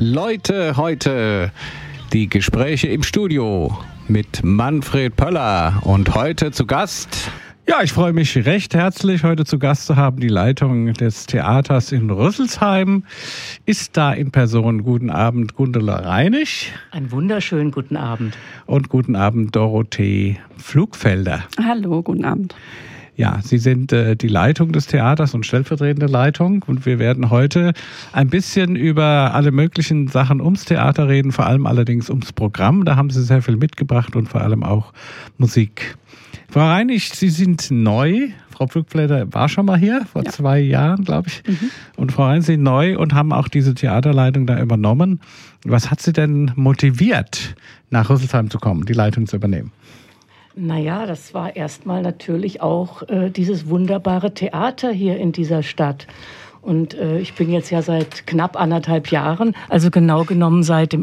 Leute, heute die Gespräche im Studio mit Manfred Pöller und heute zu Gast. Ja, ich freue mich recht herzlich, heute zu Gast zu haben, die Leitung des Theaters in Rüsselsheim. Ist da in Person. Guten Abend, Gundula Reinig. Einen wunderschönen guten Abend. Und guten Abend, Dorothee Pflugfelder. Hallo, guten Abend. Ja, Sie sind die Leitung des Theaters und stellvertretende Leitung. Und wir werden heute ein bisschen über alle möglichen Sachen ums Theater reden, vor allem allerdings ums Programm. Da haben Sie sehr viel mitgebracht und vor allem auch Musik. Frau Reinig, Sie sind neu. Frau Pflugfelder war schon mal hier, vor 2 Jahren, glaube ich. Und Frau Reinig, Sie sind neu und haben auch diese Theaterleitung da übernommen. Was hat Sie denn motiviert, nach Rüsselsheim zu kommen, die Leitung zu übernehmen? Naja, das war erstmal natürlich auch dieses wunderbare Theater hier in dieser Stadt. Und ich bin jetzt ja seit knapp 1,5 Jahren, also genau genommen seit dem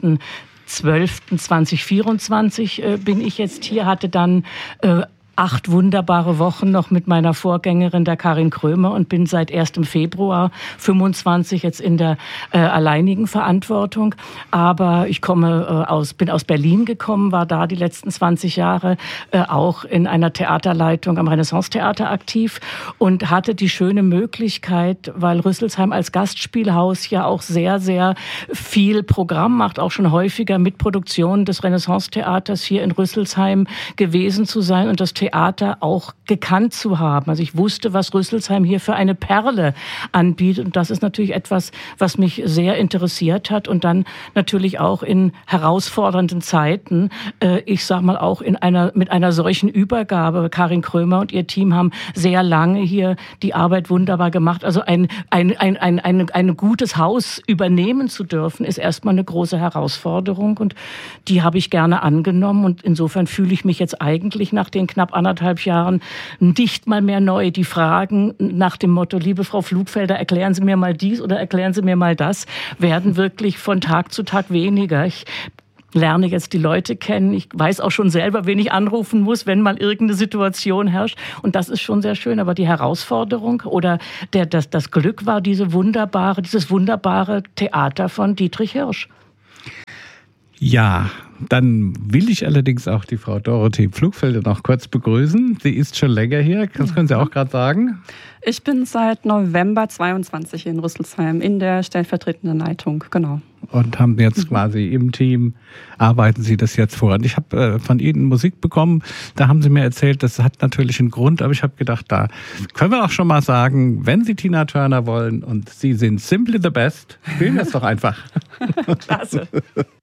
1.12.2024 bin ich jetzt hier, hatte dann 8 wunderbare Wochen noch mit meiner Vorgängerin, der Karin Krömer, und bin seit 1. Februar 25 jetzt in der alleinigen Verantwortung. Aber ich bin aus Berlin gekommen, war da die letzten 20 Jahre auch in einer Theaterleitung am Renaissance-Theater aktiv und hatte die schöne Möglichkeit, weil Rüsselsheim als Gastspielhaus ja auch sehr, sehr viel Programm macht, auch schon häufiger mit Produktionen des Renaissance-Theaters hier in Rüsselsheim gewesen zu sein und das Theater auch gekannt zu haben. Also ich wusste, was Rüsselsheim hier für eine Perle anbietet. Und das ist natürlich etwas, was mich sehr interessiert hat. Und dann natürlich auch in herausfordernden Zeiten, ich sag mal auch mit einer solchen Übergabe. Karin Krömer und ihr Team haben sehr lange hier die Arbeit wunderbar gemacht. Also ein gutes Haus übernehmen zu dürfen, ist erstmal eine große Herausforderung. Und die habe ich gerne angenommen. Und insofern fühle ich mich jetzt eigentlich nach den knapp 1,5 Jahren nicht mal mehr neu. Die Fragen nach dem Motto, liebe Frau Pflugfelder, erklären Sie mir mal dies oder erklären Sie mir mal das, werden wirklich von Tag zu Tag weniger. Ich lerne jetzt die Leute kennen. Ich weiß auch schon selber, wen ich anrufen muss, wenn mal irgendeine Situation herrscht. Und das ist schon sehr schön. Aber die Herausforderung oder das Glück war dieses wunderbare Theater von Dietrich Hirsch. Ja, dann will ich allerdings auch die Frau Dorothee Pflugfelder noch kurz begrüßen. Sie ist schon länger hier, das können Sie auch gerade sagen. Ich bin seit November 22 in Rüsselsheim in der stellvertretenden Leitung, genau. Und haben jetzt quasi im Team, arbeiten Sie das jetzt vor. Und ich habe von Ihnen Musik bekommen, da haben Sie mir erzählt, das hat natürlich einen Grund, aber ich habe gedacht, da können wir auch schon mal sagen, wenn Sie Tina Turner wollen und Sie sind simply the best, spielen wir es doch einfach. Klasse.